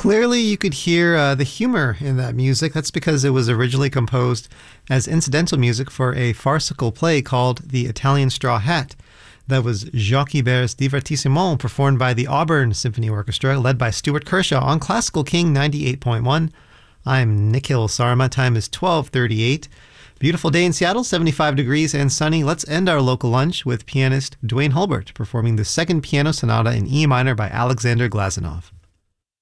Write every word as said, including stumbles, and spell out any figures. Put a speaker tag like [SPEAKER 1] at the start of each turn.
[SPEAKER 1] Clearly, you could hear uh, the humor in that music. That's because it was originally composed as incidental music for a farcical play called The Italian Straw Hat. That was Jacques Ibert's Divertissement, performed by the Auburn Symphony Orchestra, led by Stuart Kershaw on Classical King ninety-eight point one. I'm Nikhil Sarma. Time is twelve thirty-eight. Beautiful day in Seattle, seventy-five degrees and sunny. Let's end our local lunch with pianist Duane Hulbert performing the second piano sonata in E minor by Alexander Glazunov.